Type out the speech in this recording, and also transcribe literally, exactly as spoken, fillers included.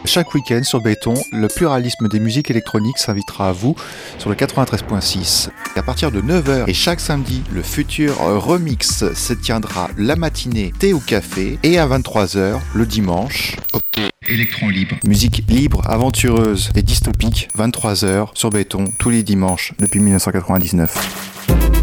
Chaque week-end sur Béton, le pluralisme des musiques électroniques s'invitera à vous sur le quatre-vingt-treize point six. À partir de neuf heures et chaque samedi, le futur remix se tiendra la matinée thé ou café et à vingt-trois heures le dimanche. Électron libre. Musique libre, aventureuse et dystopique, vingt-trois heures sur Béton tous les dimanches depuis mille neuf cent quatre-vingt-dix-neuf.